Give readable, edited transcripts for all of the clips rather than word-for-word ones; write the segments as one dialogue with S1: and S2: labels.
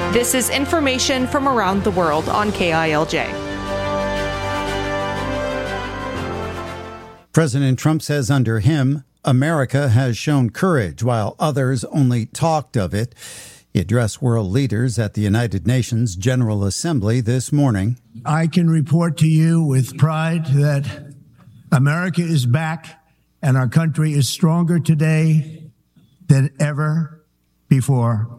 S1: This is information from around the world on KILJ.
S2: President Trump says under him, America has shown courage while others only talked of it. He addressed world leaders at the United Nations General Assembly this morning.
S3: I can report to you with pride that America is back and our country is stronger today than ever before.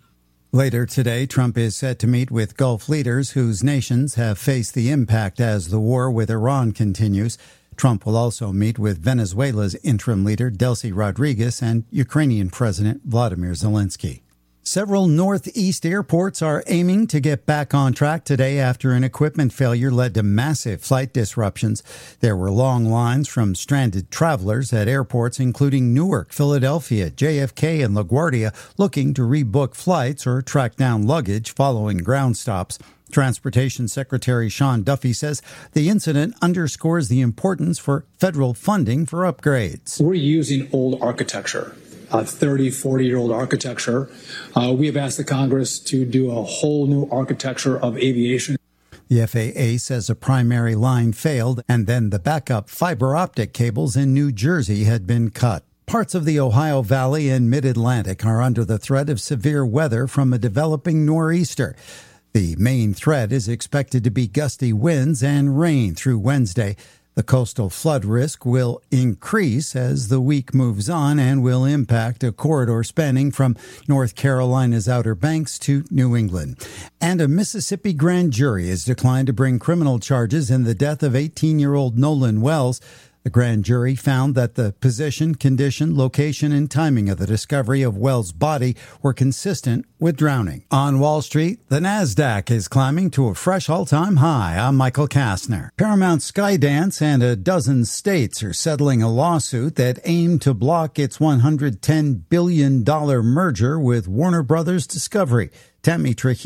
S2: Later today, Trump is set to meet with Gulf leaders whose nations have faced the impact as the war with Iran continues. Trump will also meet with Venezuela's interim leader, Delcy Rodriguez, and Ukrainian President Vladimir Zelensky. Several Northeast airports are aiming to get back on track today after an equipment failure led to massive flight disruptions. There were long lines from stranded travelers at airports including Newark, Philadelphia, JFK, and LaGuardia looking to rebook flights or track down luggage following ground stops. Transportation Secretary Sean Duffy says the incident underscores the importance for federal funding for upgrades.
S4: We're using old architecture. 30, 40-year-old architecture. We have asked the Congress to do a whole new architecture of aviation.
S2: The FAA says a primary line failed, and then the backup fiber optic cables in New Jersey had been cut. Parts of the Ohio Valley and Mid-Atlantic are under the threat of severe weather from a developing nor'easter. The main threat is expected to be gusty winds and rain through Wednesday. The coastal flood risk will increase as the week moves on and will impact a corridor spanning from North Carolina's Outer Banks to New England. And a Mississippi grand jury has declined to bring criminal charges in the death of 18-year-old Nolan Wells. The grand jury found that the position, condition, location, and timing of the discovery of Wells' body were consistent with drowning. On Wall Street, the Nasdaq is climbing to a fresh all-time high. I'm Michael Kastner. Paramount Skydance and a dozen states are settling a lawsuit that aimed to block its $110 billion merger with Warner Brothers Discovery. Tammy Trujillo